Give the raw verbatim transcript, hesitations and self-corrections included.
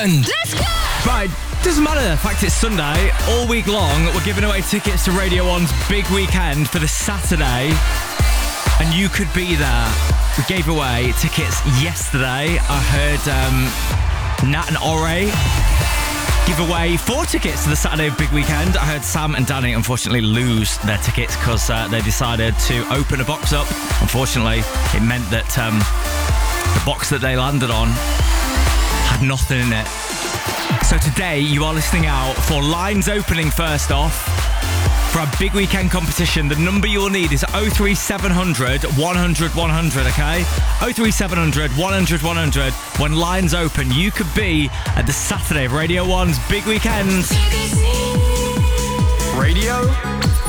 England. Let's go! Right, doesn't matter. In fact, it's Sunday. All week long, we're giving away tickets to Radio one's big weekend for the Saturday. And you could be there. We gave away tickets yesterday. I heard um, Nat and Ore give away four tickets to the Saturday big weekend. I heard Sam and Danny unfortunately lose their tickets because uh, they decided to open a box up. Unfortunately, it meant that um, the box that they landed on had nothing in it. So today you are listening out for lines opening first off for our big weekend competition. The number you'll need is oh three seven hundred, one hundred, one hundred, okay? oh three seven hundred, one hundred, one hundred. When lines open, you could be at the Saturday of Radio one's big weekend. Radio